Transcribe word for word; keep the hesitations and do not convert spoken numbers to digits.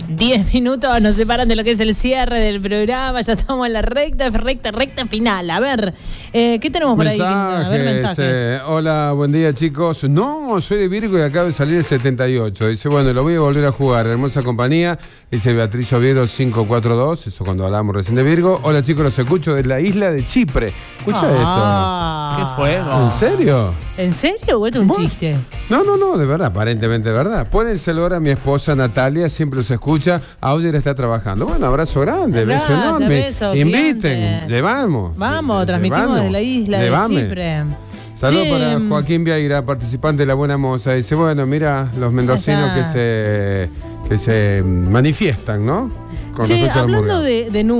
Diez minutos nos separan de lo que es el cierre del programa. Ya estamos en la recta, recta, recta final. A ver, eh, ¿qué tenemos por mensajes, ahí? A ver, mensajes. Eh, hola, buen día, chicos. No, soy de Virgo y acabo de salir el setenta y ocho. Dice, bueno, lo voy a volver a jugar. Hermosa compañía. Dice Beatriz Oviedo cinco cuatro dos. Eso cuando hablamos recién de Virgo. Hola, chicos, los escucho de la isla de Chipre. Escucha ah, esto. ¿Qué fuego? ¿En serio? ¿En serio o esto es un chiste? No, no, no, de verdad, aparentemente de verdad. Pueden saludar a mi esposa Natalia, siempre los escucha. Audier está trabajando. Bueno, abrazo grande, Abrazo, beso enorme. beso, Inviten, gigante. llevamos. Vamos, Lle- transmitimos llevamos. desde la isla Llevame. de Chipre. Saludos Sí. para Joaquín Vieira, participante de La Buena Moza. Dice, bueno, mira los mendocinos que Ajá. se, que se manifiestan, ¿no? Con Sí, respecto a la hablando hamburguesa. de, de